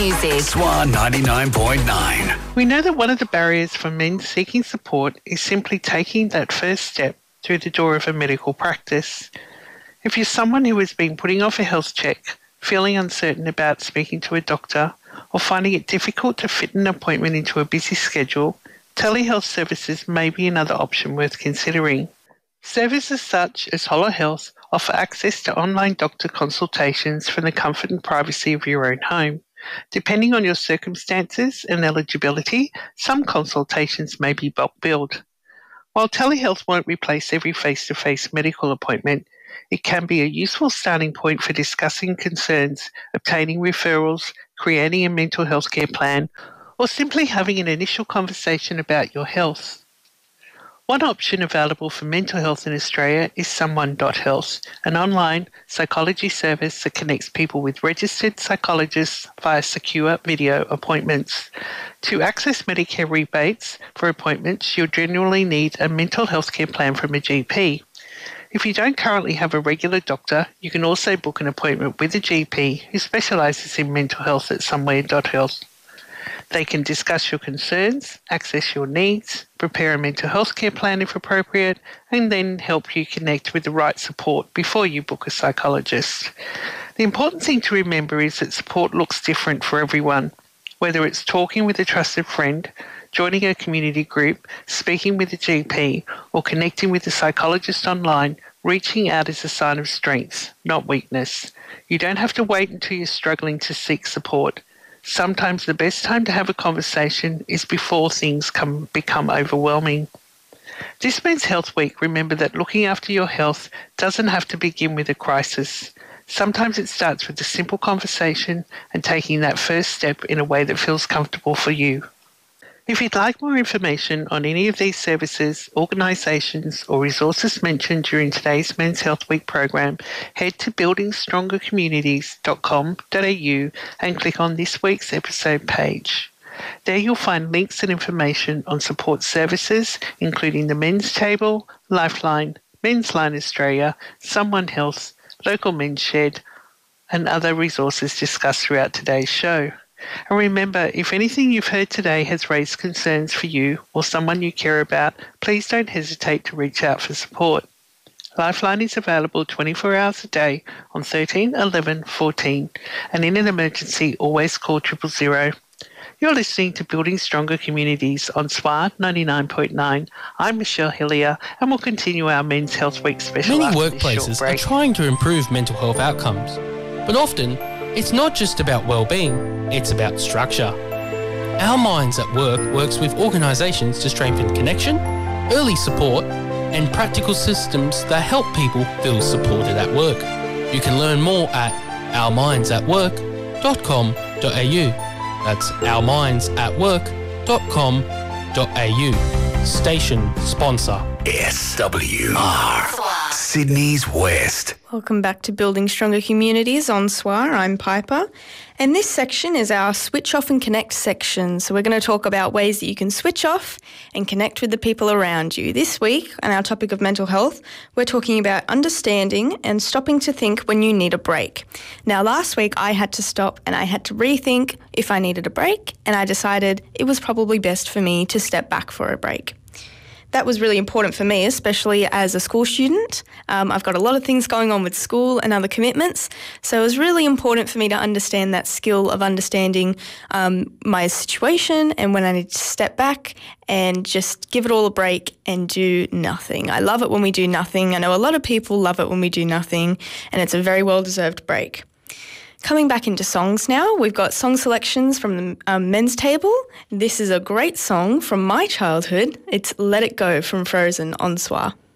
music. Swan 99.9. We know that one of the barriers for men seeking support is simply taking that first step through the door of a medical practice. If you're someone who has been putting off a health check, feeling uncertain about speaking to a doctor, or finding it difficult to fit an appointment into a busy schedule, telehealth services may be another option worth considering. Services such as Holla Health offer access to online doctor consultations from the comfort and privacy of your own home. Depending on your circumstances and eligibility, some consultations may be bulk billed. While telehealth won't replace every face-to-face medical appointment, it can be a useful starting point for discussing concerns, obtaining referrals, creating a mental health care plan, or simply having an initial conversation about your health. One option available for mental health in Australia is Someone.Health, an online psychology service that connects people with registered psychologists via secure video appointments. To access Medicare rebates for appointments, you'll generally need a mental health care plan from a GP. If you don't currently have a regular doctor, you can also book an appointment with a GP who specialises in mental health at Somewhere.Health. They can discuss your concerns, access your needs, prepare a mental health care plan if appropriate, and then help you connect with the right support before you book a psychologist. The important thing to remember is that support looks different for everyone, whether it's talking with a trusted friend, joining a community group, speaking with a GP, or connecting with a psychologist online. Reaching out is a sign of strength, not weakness. You don't have to wait until you're struggling to seek support. Sometimes the best time to have a conversation is before things become overwhelming. This Men's Health Week, remember that looking after your health doesn't have to begin with a crisis. Sometimes it starts with a simple conversation and taking that first step in a way that feels comfortable for you. If you'd like more information on any of these services, organisations or resources mentioned during today's Men's Health Week program, head to buildingstrongercommunities.com.au and click on this week's episode page. There you'll find links and information on support services, including the Men's Table, Lifeline, Men's Line Australia, Someone Health, Local Men's Shed, and other resources discussed throughout today's show. And remember, if anything you've heard today has raised concerns for you or someone you care about, please don't hesitate to reach out for support. Lifeline is available 24 hours a day on 13 11 14, and in an emergency, always call 000. You're listening to Building Stronger Communities on SWAR 99.9. I'm Michelle Hillier, and we'll continue our Men's Health Week special. Many workplaces are trying to improve mental health outcomes, but often it's not just about well-being, it's about structure. Our Minds at Work works with organisations to strengthen connection, early support, and practical systems that help people feel supported at work. You can learn more at ourmindsatwork.com.au. That's ourmindsatwork.com.au. Station sponsor. SWR, Sydney's West. Welcome back to Building Stronger Communities on SWAR. I'm Piper. And this section is our Switch Off and Connect section. So we're going to talk about ways that you can switch off and connect with the people around you. This week, on our topic of mental health, we're talking about understanding and stopping to think when you need a break. Now, last week I had to stop and I had to rethink if I needed a break, and I decided it was probably best for me to step back for a break. That was really important for me, especially as a school student. I've got a lot of things going on with school and other commitments, so it was really important for me to understand that skill of understanding my situation and when I need to step back and just give it all a break and do nothing. I love it when we do nothing. I know a lot of people love it when we do nothing, and it's a very well-deserved break. Coming back into songs now, we've got song selections from the Men's Table. This is a great song from my childhood. It's Let It Go from Frozen on SWAR.